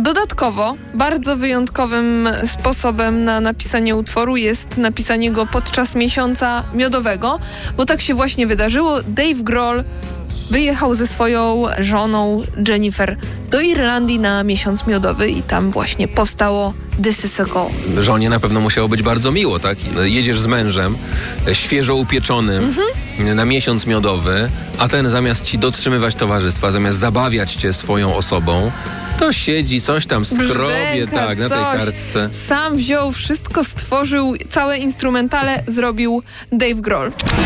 Dodatkowo bardzo wyjątkowym sposobem na napisanie utworu jest napisanie go podczas miesiąca miodowego, bo tak się właśnie wydarzyło. Dave Grohl wyjechał ze swoją żoną Jennifer do Irlandii na miesiąc miodowy i tam właśnie powstało This Is A Go. Żonie na pewno musiało być bardzo miło, tak? Jedziesz z mężem, świeżo upieczonym, na miesiąc miodowy, a ten zamiast ci dotrzymywać towarzystwa, zamiast zabawiać cię swoją osobą, to siedzi, coś tam skrobie, tak, na tej kartce. Sam wziął, wszystko stworzył, całe instrumentale zrobił Dave Grohl.